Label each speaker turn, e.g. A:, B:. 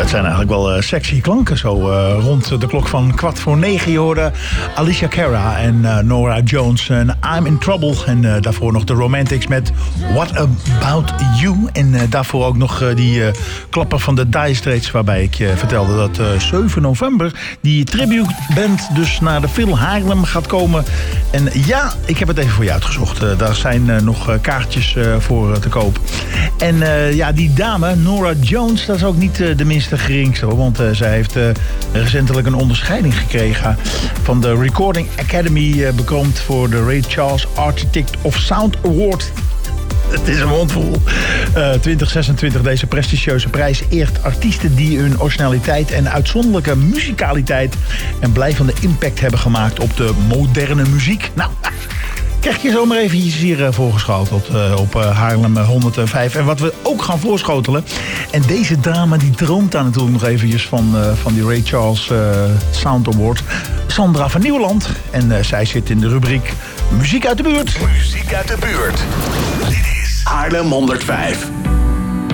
A: Het zijn eigenlijk wel sexy klanken zo rond de klok van 8:45. Je hoorde Alicia Cara en Norah Jones en I'm in Trouble. En daarvoor nog de Romantics met What About You. En daarvoor ook nog die klapper van de Dire Straits, waarbij ik je vertelde dat 7 november die tribute band dus naar de Phil Haarlem gaat komen. En ja, ik heb het even voor je uitgezocht. Daar zijn nog kaartjes voor te koop. En ja, die dame, Norah Jones, dat is ook niet de minste geringste, hoor. Want zij heeft recentelijk een onderscheiding gekregen van de Recording Academy, bekroond voor de Ray Charles Architect of Sound Award. Het is een mondvol. 2026, deze prestigieuze prijs eert artiesten die hun originaliteit en uitzonderlijke muzikaliteit en blijvende impact hebben gemaakt op de moderne muziek. Nou, krijg je zomaar eventjes hier voorgeschoteld op Haarlem 105. En wat we ook gaan voorschotelen. En deze dame die droomt daar natuurlijk nog eventjes van die Ray Charles Sound Award. Sandra van Nieuwland. En zij zit in de rubriek Muziek uit de buurt.
B: Muziek uit de buurt. Dit is Haarlem 105.